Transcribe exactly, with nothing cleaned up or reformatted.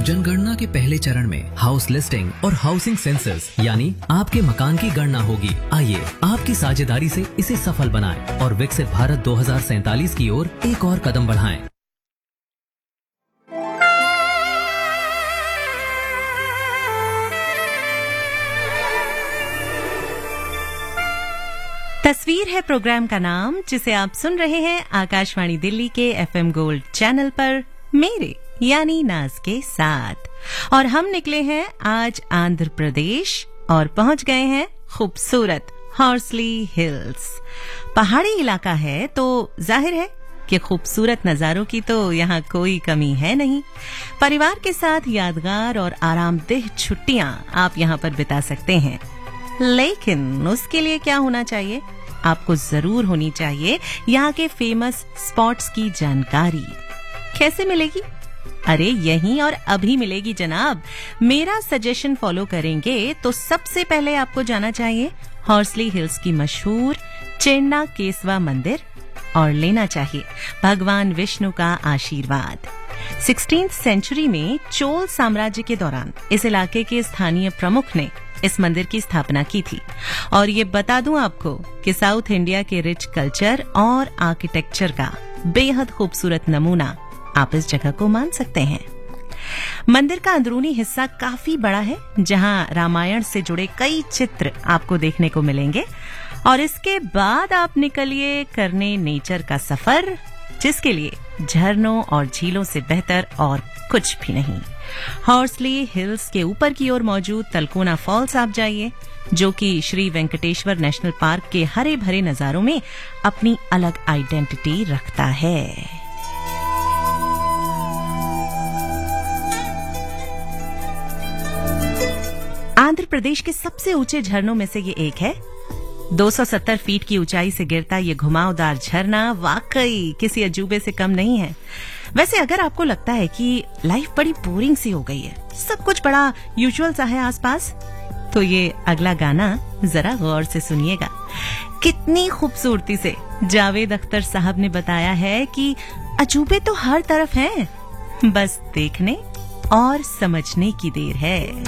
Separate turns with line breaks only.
जनगणना के पहले चरण में हाउस लिस्टिंग और हाउसिंग सेंसस यानी आपके मकान की गणना होगी। आइए आपकी साझेदारी से इसे सफल बनाएं और विकसित भारत दो हज़ार सैंतालीस की ओर एक और कदम बढ़ाएं।
तस्वीर है प्रोग्राम का नाम, जिसे आप सुन रहे हैं आकाशवाणी दिल्ली के एफएम गोल्ड चैनल पर मेरे यानी नाज के साथ। और हम निकले हैं आज आंध्र प्रदेश और पहुंच गए हैं खूबसूरत हॉर्सली हिल्स। पहाड़ी इलाका है तो जाहिर है कि खूबसूरत नजारों की तो यहाँ कोई कमी है नहीं। परिवार के साथ यादगार और आरामदेह छुट्टियां आप यहाँ पर बिता सकते हैं, लेकिन उसके लिए क्या होना चाहिए? आपको जरूर होनी चाहिए यहाँ के फेमस स्पॉट्स की जानकारी। कैसे मिलेगी? अरे यहीं और अभी मिलेगी जनाब। मेरा सजेशन फॉलो करेंगे तो सबसे पहले आपको जाना चाहिए हॉर्सली हिल्स की मशहूर चेन्ना केसवा मंदिर और लेना चाहिए भगवान विष्णु का आशीर्वाद। सिक्सटीन्थ सेंचुरी में चोल साम्राज्य के दौरान इस इलाके के स्थानीय प्रमुख ने इस मंदिर की स्थापना की थी। और ये बता दूं आपको कि साउथ इंडिया के रिच कल्चर और आर्किटेक्चर का बेहद खूबसूरत नमूना आप इस जगह को मान सकते हैं। मंदिर का अंदरूनी हिस्सा काफी बड़ा है, जहां रामायण से जुड़े कई चित्र आपको देखने को मिलेंगे। और इसके बाद आप निकलिए करने नेचर का सफर, जिसके लिए झरनों और झीलों से बेहतर और कुछ भी नहीं। हॉर्सली हिल्स के ऊपर की ओर मौजूद तलकोना फॉल्स आप जाइए, जो कि श्री वेंकटेश्वर नेशनल पार्क के हरे भरे नजारों में अपनी अलग आइडेंटिटी रखता है। आंध्र प्रदेश के सबसे ऊंचे झरनों में से ये एक है। दो सौ सत्तर फीट की ऊंचाई से गिरता ये घुमावदार झरना वाकई किसी अजूबे से कम नहीं है। वैसे अगर आपको लगता है कि लाइफ बड़ी बोरिंग सी हो गई है, सब कुछ बड़ा यूजुअल सा है आसपास, तो ये अगला गाना जरा गौर से सुनिएगा। कितनी खूबसूरती से जावेद अख्तर साहब ने बताया है कि अजूबे तो हर तरफ हैं, बस देखने और समझने की देर है।